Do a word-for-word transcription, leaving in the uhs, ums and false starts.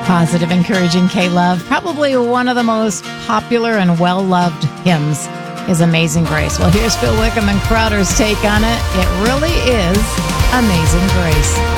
Positive, encouraging K-Love. Probably one of the most popular and well-loved hymns is Amazing Grace. Well, here's Phil Wickham and Crowder's take on it. It really is Amazing Grace.